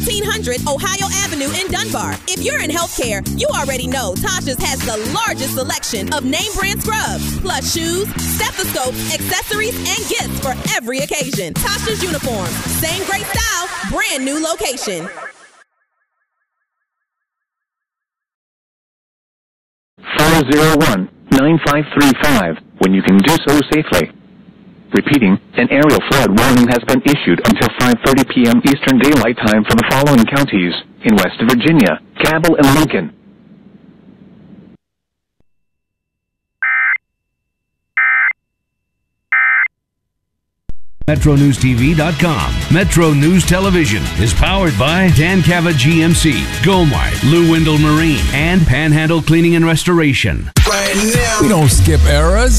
1400 Ohio Avenue in Dunbar. If you're in healthcare, you already know Tasha's has the largest selection of name brand scrubs, plus shoes, stethoscopes, accessories, and gifts for every occasion. Tasha's Uniforms. Same great style, brand new location. (401-9535) when you can do so safely. Repeating, an aerial flood warning has been issued until 5:30 p.m. Eastern Daylight Time for the following counties in West Virginia: Cabell and Lincoln. MetroNewsTV.com. Metro News Television is powered by Dan Cava GMC, Gomart, Lou Wendell Marine, and Panhandle Cleaning and Restoration. We don't skip eras.